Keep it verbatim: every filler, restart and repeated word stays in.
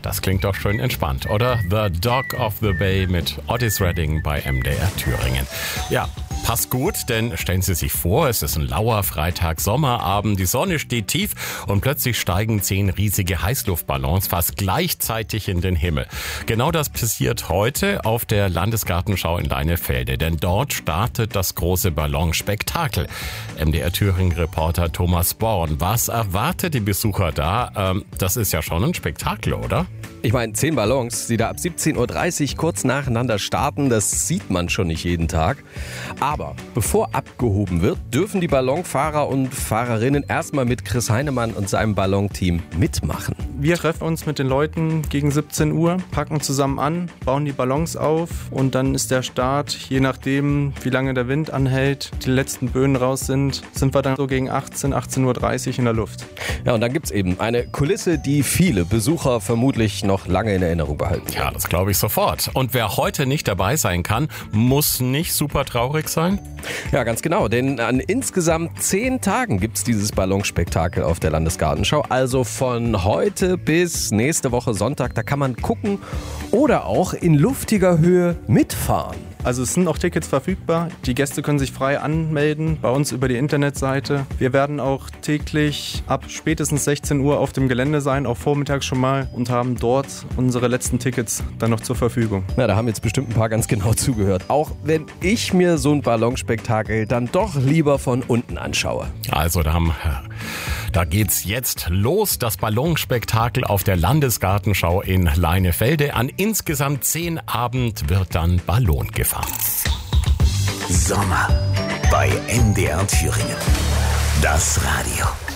Das klingt doch schön entspannt, oder? The Dog of the Bay mit Otis Redding bei M D R Thüringen. Ja, passt gut, denn stellen Sie sich vor, es ist ein lauer Freitag-Sommerabend, die Sonne steht tief und plötzlich steigen zehn riesige Heißluftballons fast gleichzeitig in den Himmel. Genau das passiert heute auf der Landesgartenschau in Leinefelde, denn dort startet das große Ballonspektakel. M D R Thüringen-Reporter Thomas Born, was erwartet die Besucher da? Ähm, das ist ja schon ein Spektakel, oder? Ich meine, zehn Ballons, die da ab siebzehn Uhr dreißig kurz nacheinander starten, das sieht man schon nicht jeden Tag. Aber bevor abgehoben wird, dürfen die Ballonfahrer und Fahrerinnen erstmal mit Chris Heinemann und seinem Ballonteam mitmachen. Wir treffen uns mit den Leuten gegen siebzehn Uhr, packen zusammen an, bauen die Ballons auf und dann ist der Start, je nachdem wie lange der Wind anhält, die letzten Böen raus sind, sind wir dann so gegen achtzehn, achtzehn Uhr dreißig in der Luft. Ja, und dann gibt's eben eine Kulisse, die viele Besucher vermutlich noch lange in Erinnerung behalten. Ja, das glaube ich sofort. Und wer heute nicht dabei sein kann, muss nicht super traurig sein? Ja, ganz genau, denn an insgesamt zehn Tagen gibt's dieses Ballonspektakel auf der Landesgartenschau. Also von heute bis nächste Woche Sonntag, da kann man gucken oder auch in luftiger Höhe mitfahren. Also es sind auch Tickets verfügbar. Die Gäste können sich frei anmelden bei uns über die Internetseite. Wir werden auch täglich ab spätestens sechzehn Uhr auf dem Gelände sein, auch vormittags schon mal, und haben dort unsere letzten Tickets dann noch zur Verfügung. Na, da haben jetzt bestimmt ein paar ganz genau zugehört. Auch wenn ich mir so ein Ballonspektakel dann doch lieber von unten anschaue. Also da, haben, da geht's jetzt los. Das Ballonspektakel auf der Landesgartenschau in Leinefelde. An insgesamt zehn Abend wird dann Ballon gefahren. Sommer bei M D R Thüringen. Das Radio.